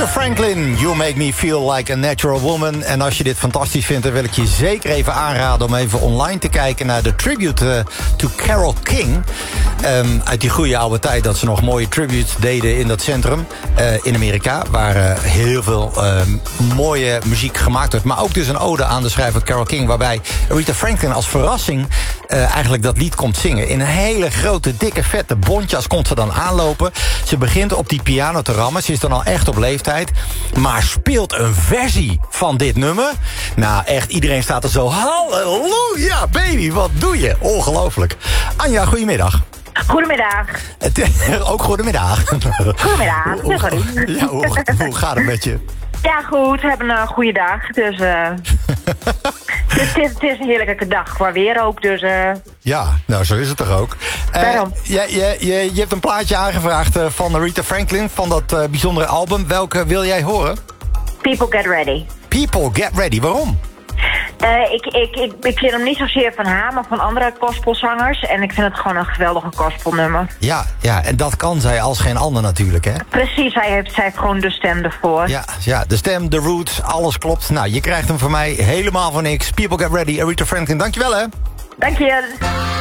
Aretha Franklin, You Make Me Feel Like a Natural Woman. En als je dit fantastisch vindt, dan wil ik je zeker even aanraden om even online te kijken naar de tribute to Carole King. Uit die goede oude tijd dat ze nog mooie tributes deden in dat centrum in Amerika, waar heel veel mooie muziek gemaakt wordt. Maar ook dus een ode aan de schrijver Carole King, waarbij Aretha Franklin als verrassing eigenlijk dat lied komt zingen. In een hele grote, dikke, vette bontjas komt ze dan aanlopen. Ze begint op die piano te rammen. Ze is dan al echt op leeftijd. Maar speelt een versie van dit nummer. Nou, echt, iedereen staat er zo. Halleluja, baby, wat doe je? Ongelooflijk. Anja, goedemiddag. Goedemiddag. Ook goedemiddag. Goedemiddag. Ja, hoe gaat het met je? Ja, goed. We hebben een goede dag. Dus het is een heerlijke dag qua weer ook. Dus, ja, nou zo is het toch ook. Waarom? Je hebt een plaatje aangevraagd van Aretha Franklin, van dat bijzondere album. Welke wil jij horen? People Get Ready. People Get Ready, waarom? Ik vind hem niet zozeer van haar, maar van andere gospelzangers. En ik vind het gewoon een geweldige gospelnummer. Ja, en dat kan zij als geen ander natuurlijk, hè? Precies, zij heeft gewoon de stem ervoor. Ja, de stem, de roots, alles klopt. Nou, je krijgt hem van mij helemaal voor niks. People Get Ready, Aretha Franklin. Dankjewel, hè? Dank je.